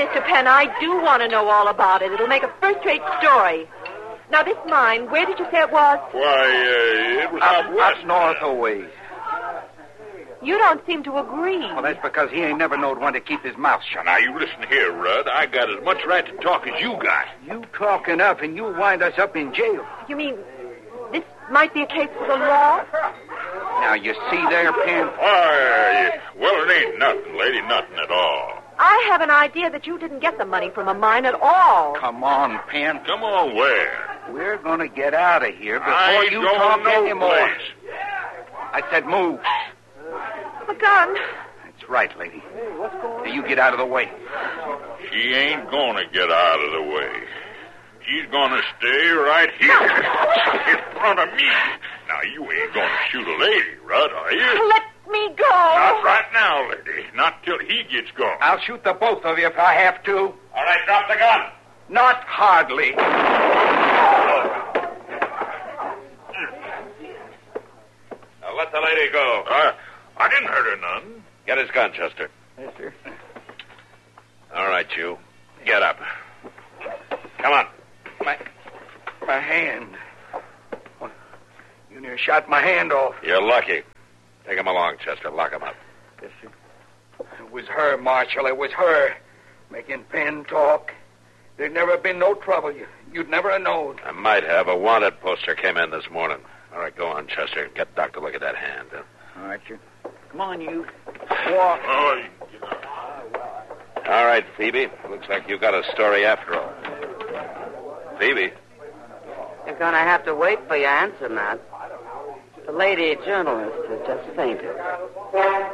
Mr. Penn, I do want to know all about it. It'll make a first-rate story. Now, this mine, where did you say it was? Why, it was out west. Up north a ways. You don't seem to agree. Well, that's because he ain't never knowed when to keep his mouth shut. Now, you listen here, Rudd. I got as much right to talk as you got. You talk enough and you wind us up in jail. You mean this might be a case for the law? Now, you see there, Penn? Why, well, it ain't nothing, lady, nothing at all. I have an idea that you didn't get the money from a mine at all. Come on, Penn. Come on, where? We're going to get out of here before I ain't you going talk no anymore. place. I said move. The gun. That's right, lady. Now, you get out of the way. She ain't gonna get out of the way. She's gonna stay right here in front of me. Now, you ain't gonna shoot a lady, Rudd, are you? Let me go. Not right now, lady. Not till he gets gone. I'll shoot the both of you if I have to. All right, drop the gun. Not hardly. Now, let the lady go. I didn't hurt her none. Get his gun, Chester. Yes, sir. All right, you. Get up. Come on. My hand. You near shot my hand off. You're lucky. Take him along, Chester. Lock him up. Yes, sir. It was her, Marshal. It was her. Making Penn talk. There'd never been no trouble. You'd never have known. I might have. A wanted poster came in this morning. All right, go on, Chester. Get Doc to look at that hand. All right, sir. Come on, you. Walk. Oh, All right, Phoebe. Looks like you got a story after all. Phoebe. You're going to have to wait for your answer, Matt. The lady journalist has just fainted.